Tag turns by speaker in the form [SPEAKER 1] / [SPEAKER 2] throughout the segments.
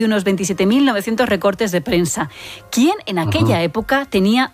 [SPEAKER 1] unos 27.900 recortes de prensa. ¿Quién en aquella época tenía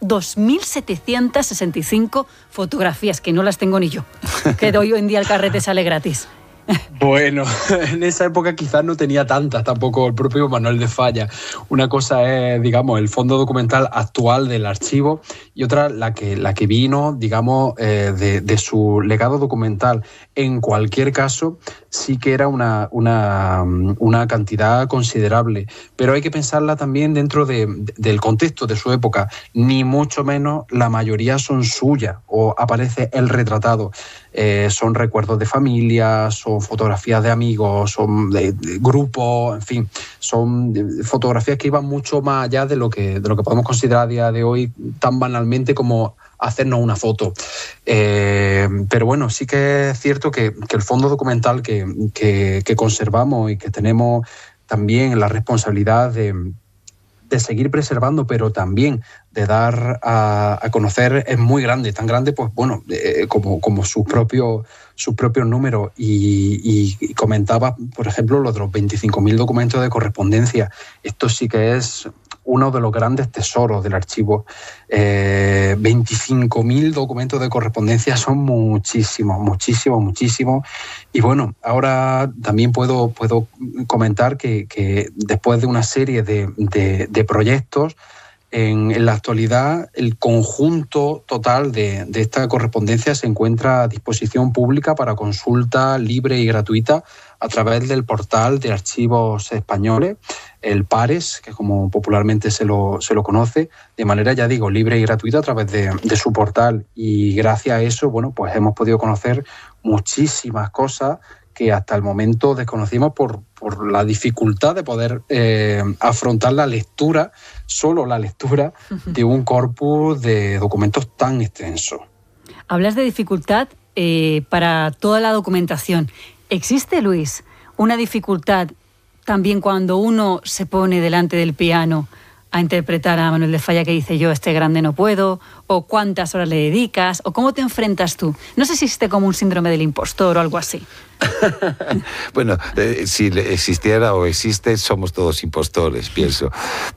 [SPEAKER 1] 2.765 fotografías? Que no las tengo ni yo, que hoy en día el carrete sale gratis.
[SPEAKER 2] Bueno, en esa época quizás no tenía tantas, tampoco el propio Manuel de Falla. Una cosa es, digamos, el fondo documental actual del archivo y otra la que vino, digamos, de su legado documental. En cualquier caso, sí que era una cantidad considerable, pero hay que pensarla también dentro del contexto de su época. Ni mucho menos la mayoría son suyas o aparece el retratado. Son recuerdos de familia, son fotografías de amigos, son de grupos, en fin, son fotografías que iban mucho más allá de lo que podemos considerar a día de hoy tan banalmente como hacernos una foto. Pero bueno, sí que es cierto que el fondo documental que conservamos y que tenemos también la responsabilidad de seguir preservando, pero también de dar a conocer es muy grande, tan grande, pues bueno, como sus propios números. Y comentaba, por ejemplo, lo de los 25.000 documentos de correspondencia. Esto sí que es uno de los grandes tesoros del archivo. 25.000 documentos de correspondencia son muchísimos. Y bueno, ahora también puedo comentar que después de una serie de proyectos, en la actualidad el conjunto total de esta correspondencia se encuentra a disposición pública para consulta libre y gratuita a través del portal de archivos españoles, el PARES, que como popularmente se lo conoce, de manera, ya digo, libre y gratuita a través de su portal. Y gracias a eso, bueno, pues hemos podido conocer muchísimas cosas que hasta el momento desconocimos por la dificultad de poder afrontar la lectura, solo la lectura, de un corpus de documentos tan extenso.
[SPEAKER 1] Hablas de dificultad para toda la documentación. ¿Existe, Luis, una dificultad también cuando uno se pone delante del piano a interpretar a Manuel de Falla, que dice yo este grande no puedo, o cuántas horas le dedicas, o cómo te enfrentas tú? No sé si existe como un síndrome del impostor o algo así.
[SPEAKER 3] Bueno, si existiera o existe, somos todos impostores, pienso.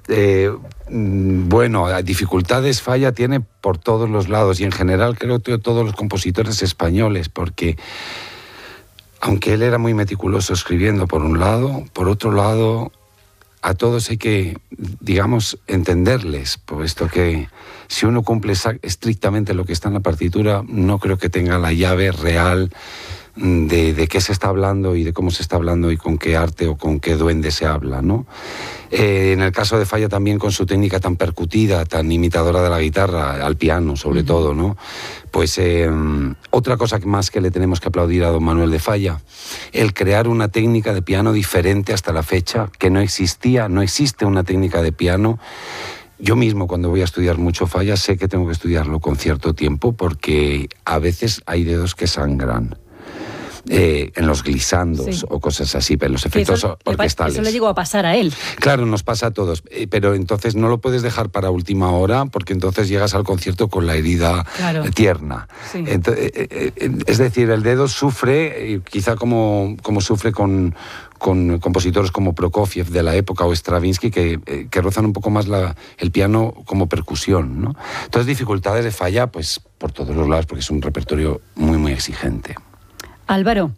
[SPEAKER 3] Bueno, dificultades Falla tiene por todos los lados y en general creo que todos los compositores españoles, porque aunque él era muy meticuloso escribiendo por un lado, por otro lado, a todos hay que, digamos, entenderles, puesto que si uno cumple estrictamente lo que está en la partitura, no creo que tenga la llave real de qué se está hablando y de cómo se está hablando y con qué arte o con qué duende se habla, ¿no? En el caso de Falla también, con su técnica tan percutida, tan imitadora de la guitarra, al piano sobre todo, ¿no? Pues otra cosa más que le tenemos que aplaudir a don Manuel de Falla, el crear una técnica de piano diferente hasta la fecha, que no existía, no existe una técnica de piano. Yo mismo, cuando voy a estudiar mucho Falla, sé que tengo que estudiarlo con cierto tiempo, porque a veces hay dedos que sangran. En los glisandos o cosas así, pero en los efectos orquestales.
[SPEAKER 1] Eso le llegó a pasar a él.
[SPEAKER 3] Claro, nos pasa a todos, pero entonces no lo puedes dejar para última hora, porque entonces llegas al concierto con la herida tierna. Sí. Entonces, es decir, el dedo sufre, quizá como sufre con compositores como Prokofiev de la época o Stravinsky, que rozan un poco más el piano como percusión, ¿no? Entonces, dificultades de Falla, pues por todos los lados, porque es un repertorio muy, muy exigente.
[SPEAKER 1] Álvaro,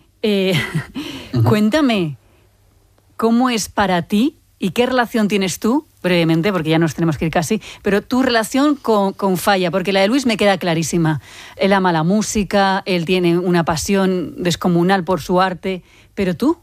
[SPEAKER 1] cuéntame, ¿cómo es para ti y qué relación tienes tú, brevemente, porque ya nos tenemos que ir casi, pero tu relación con Falla? Porque la de Luis me queda clarísima. Él ama la música, él tiene una pasión descomunal por su arte, pero ¿tú?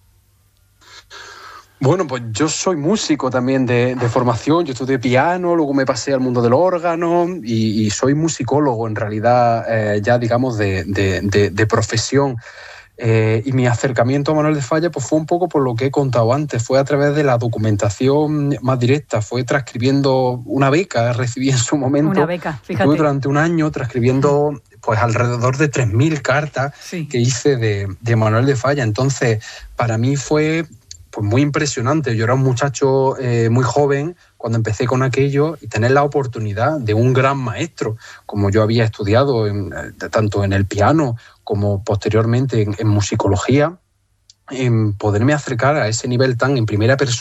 [SPEAKER 2] Bueno, pues yo soy músico también de formación. Yo estudié piano, luego me pasé al mundo del órgano y soy musicólogo en realidad, ya digamos de profesión. Y mi acercamiento a Manuel de Falla pues fue un poco por lo que he contado antes, fue a través de la documentación más directa, fue transcribiendo una beca, recibí en su momento.
[SPEAKER 1] Una beca, fíjate.
[SPEAKER 2] Estuve durante un año transcribiendo pues alrededor de 3.000 cartas que hice de Manuel de Falla. Entonces, para mí fue pues muy impresionante. Yo era un muchacho muy joven cuando empecé con aquello, y tener la oportunidad de un gran maestro, como yo había estudiado tanto en el piano como posteriormente en musicología, en poderme acercar a ese nivel tan en primera persona